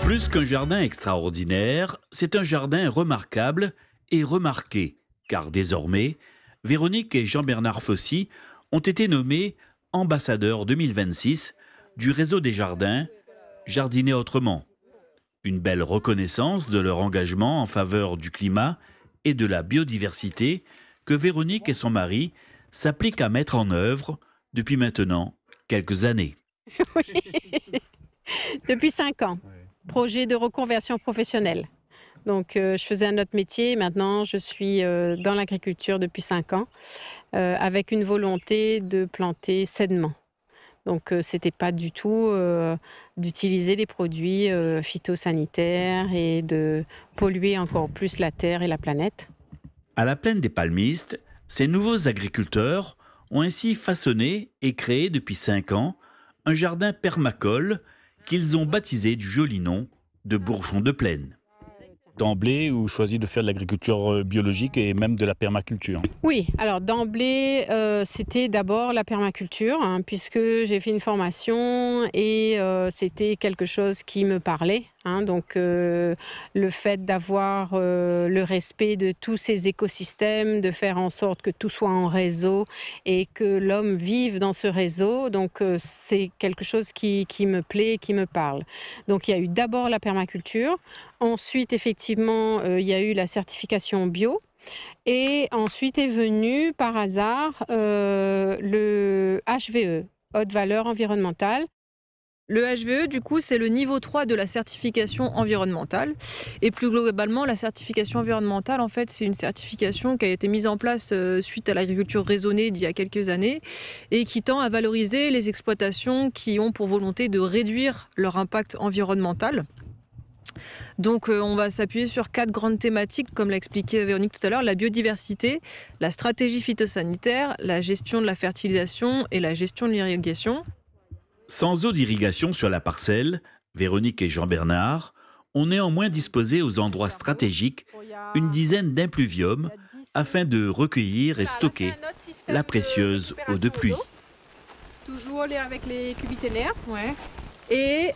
Plus qu'un jardin extraordinaire, c'est un jardin remarquable et remarqué, car désormais, Véronique et Jean-Bernard Fossy ont été nommés ambassadeurs 2026 du réseau des jardins Jardiner autrement. Une belle reconnaissance de leur engagement en faveur du climat et de la biodiversité que Véronique et son mari s'appliquent à mettre en œuvre depuis maintenant quelques années. Depuis 5 ans, projet de reconversion professionnelle. Donc, je faisais un autre métier. Maintenant, je suis dans l'agriculture depuis 5 ans, avec une volonté de planter sainement. Donc, c'était pas du tout d'utiliser des produits phytosanitaires et de polluer encore plus la terre et la planète. À la plaine des Palmistes, ces nouveaux agriculteurs ont ainsi façonné et créé depuis 5 ans un jardin permacole qu'ils ont baptisé du joli nom de Bourgeon de Plaine. D'emblée, vous choisi de faire de l'agriculture biologique et même de la permaculture. Oui, alors d'emblée, c'était d'abord la permaculture, puisque j'ai fait une formation et c'était quelque chose qui me parlait. Donc, le fait d'avoir le respect de tous ces écosystèmes, de faire en sorte que tout soit en réseau et que l'homme vive dans ce réseau, donc c'est quelque chose qui me plaît et qui me parle. Donc, il y a eu d'abord la permaculture. Ensuite, effectivement, il y a eu la certification bio. Et ensuite est venu par hasard le HVE, haute valeur environnementale. Le HVE, du coup, c'est le niveau 3 de la certification environnementale. Et plus globalement, la certification environnementale, en fait, c'est une certification qui a été mise en place suite à l'agriculture raisonnée d'il y a quelques années et qui tend à valoriser les exploitations qui ont pour volonté de réduire leur impact environnemental. Donc on va s'appuyer sur 4 grandes thématiques, comme l'a expliqué Véronique tout à l'heure, la biodiversité, la stratégie phytosanitaire, la gestion de la fertilisation et la gestion de l'irrigation. Sans eau d'irrigation sur la parcelle, Véronique et Jean-Bernard ont néanmoins disposé aux endroits stratégiques une dizaine d'impluviums afin de recueillir et stocker la précieuse eau de pluie. Toujours avec les cubiténaires. Et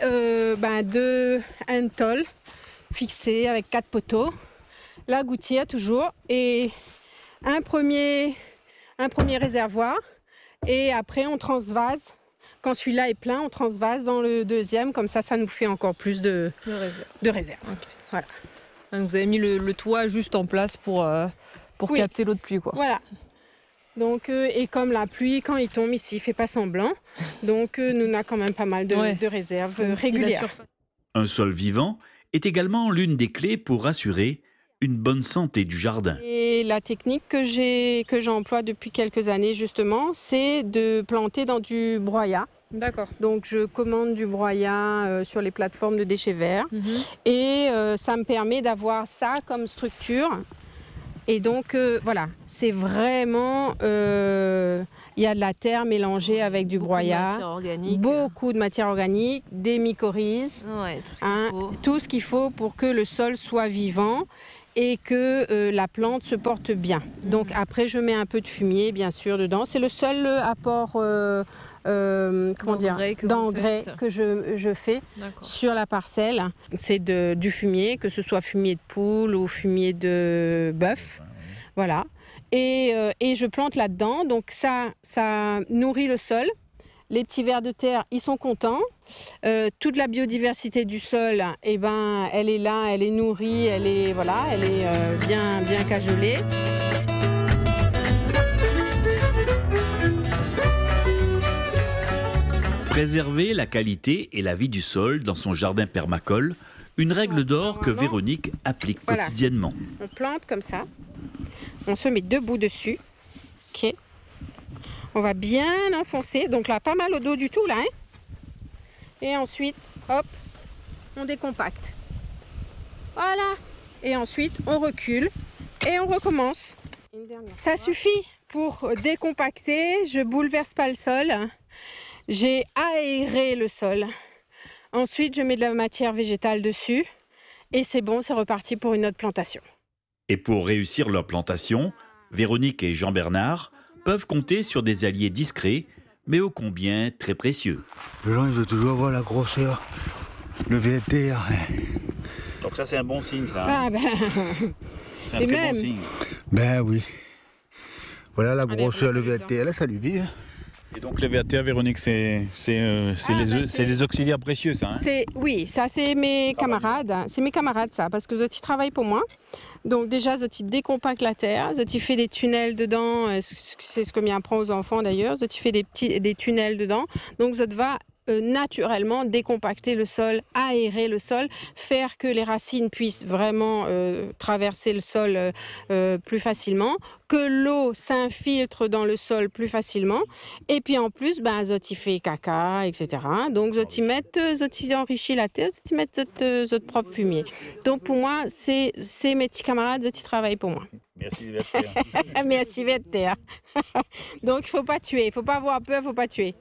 un tôle fixé avec 4 poteaux, la gouttière toujours, et un premier réservoir, et après on transvase. Quand celui-là est plein, on transvase dans le deuxième, comme ça nous fait encore plus de réserve. Okay. Voilà. Donc vous avez mis le toit juste en place pour capter l'eau de pluie, quoi. Voilà. Donc, et comme la pluie, quand il tombe ici, il ne fait pas semblant. Donc, nous avons quand même pas mal de réserves régulières. Un sol vivant est également l'une des clés pour assurer une bonne santé du jardin. Et la technique que j'emploie depuis quelques années, justement, c'est de planter dans du broyat. D'accord. Donc, je commande du broyat sur les plateformes de déchets verts. Et ça me permet d'avoir ça comme structure. Et donc, voilà, c'est vraiment... il y a de la terre mélangée avec du broyat. Beaucoup de matière organique, des mycorhizes. Tout ce qu'il faut pour que le sol soit vivant et que la plante se porte bien. Donc, après, je mets un peu de fumier, bien sûr, dedans. C'est le seul apport d'engrais que je fais sur la parcelle. C'est du fumier, que ce soit fumier de poule ou fumier de bœuf. Voilà. Et je plante là-dedans. Donc, ça nourrit le sol. Les petits vers de terre, ils sont contents. Toute la biodiversité du sol, elle est là, elle est nourrie, elle est bien cajolée. Préserver la qualité et la vie du sol dans son jardin permacole, une règle d'or que Véronique applique quotidiennement. On plante comme ça. On se met debout dessus. Ok. On va bien enfoncer. Donc là, pas mal au dos du tout, là. Et ensuite, hop, on décompacte. Voilà. Et ensuite, on recule et on recommence. Ça suffit pour décompacter. Je bouleverse pas le sol. J'ai aéré le sol. Ensuite, je mets de la matière végétale dessus. Et c'est bon, c'est reparti pour une autre plantation. Et pour réussir leur plantation, Véronique et Jean-Bernard peuvent compter sur des alliés discrets, mais ô combien très précieux. Les gens, ils veulent toujours avoir la grosseur Le VTR. Donc ça, c'est un bon signe, ça. Ah ben, C'est un et très même- bon signe. Ben oui. Voilà la Allez, grosseur, le vous avez VTR, là, ça lui vit. Et donc les VATA, Véronique, c'est les auxiliaires précieux, ça. Hein. Oui, ça c'est mes camarades. C'est mes camarades ça, parce que ils travaillent pour moi. Donc déjà, ils décompactent la terre, ils font des tunnels dedans. C'est ce que m'y apprend aux enfants d'ailleurs. Ils font des tunnels dedans. Donc ils va naturellement décompacter le sol, aérer le sol, faire que les racines puissent vraiment traverser le sol plus facilement, que l'eau s'infiltre dans le sol plus facilement, et puis en plus, ils font caca, etc. Donc ils enrichissent la terre, ils mettent leur propre fumier. Donc pour moi, c'est mes petits camarades, ils travaillent pour moi. Merci les VATA. Merci VTR. Donc il faut pas tuer, il faut pas avoir peur, il faut pas tuer.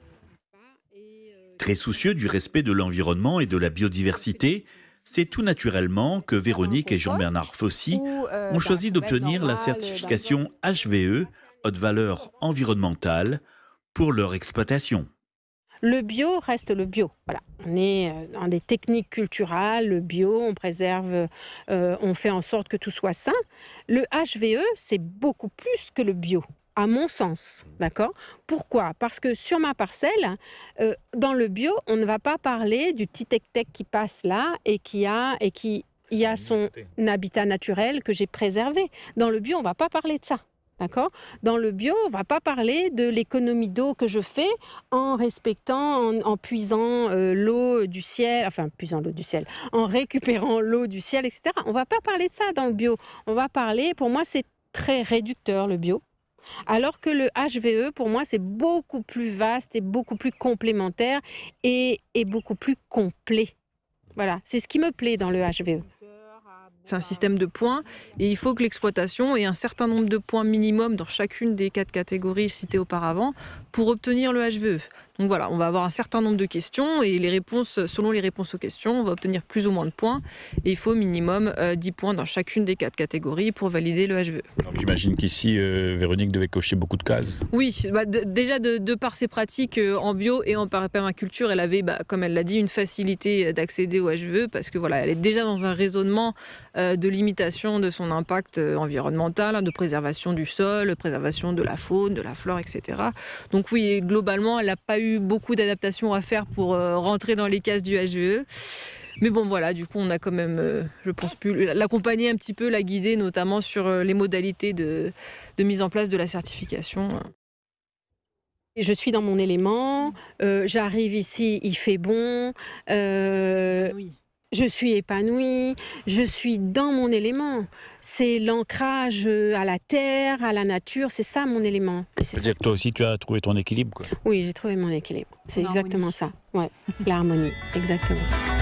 Très soucieux du respect de l'environnement et de la biodiversité, c'est tout naturellement que Véronique et Jean-Bernard Fossy ont choisi d'obtenir la certification HVE, haute valeur environnementale, pour leur exploitation. Le bio reste le bio. Voilà. On est dans des techniques culturelles, le bio, on préserve, on fait en sorte que tout soit sain. Le HVE, c'est beaucoup plus que le bio, à mon sens. D'accord ? Pourquoi ? Parce que sur ma parcelle, dans le bio, on ne va pas parler du petit tec-tec qui passe là et qui a son habitat naturel que j'ai préservé. Dans le bio, on ne va pas parler de ça. D'accord ? Dans le bio, on ne va pas parler de l'économie d'eau que je fais en respectant, en puisant l'eau du ciel, en récupérant l'eau du ciel, etc. On ne va pas parler de ça dans le bio. On va parler, pour moi, c'est très réducteur le bio. Alors que le HVE, pour moi, c'est beaucoup plus vaste et beaucoup plus complémentaire et beaucoup plus complet. Voilà, c'est ce qui me plaît dans le HVE. C'est un système de points et il faut que l'exploitation ait un certain nombre de points minimum dans chacune des 4 catégories citées auparavant pour obtenir le HVE. Donc voilà, on va avoir un certain nombre de questions et selon les réponses aux questions, on va obtenir plus ou moins de points. Et il faut au minimum 10 points dans chacune des 4 catégories pour valider le HVE. Donc, j'imagine qu'ici, Véronique devait cocher beaucoup de cases. Oui, déjà de par ses pratiques en bio et en permaculture, elle avait, comme elle l'a dit, une facilité d'accéder au HVE parce que voilà, elle est déjà dans un raisonnement de limitation de son impact environnemental, de préservation du sol, préservation de la faune, de la flore, etc. Donc oui, globalement, elle n'a pas eu beaucoup d'adaptations à faire pour rentrer dans les cases du HVE. Mais bon, voilà, du coup, on a quand même, je pense, pu l'accompagner un petit peu, la guider, notamment sur les modalités de mise en place de la certification. Je suis dans mon élément, j'arrive ici, il fait bon, je suis épanouie, je suis dans mon élément. C'est l'ancrage à la terre, à la nature, c'est ça mon élément. C'est-à-dire que toi aussi, tu as trouvé ton équilibre, quoi. Oui, j'ai trouvé mon équilibre. C'est L'harmonie. exactement ça. Ouais, l'harmonie, exactement.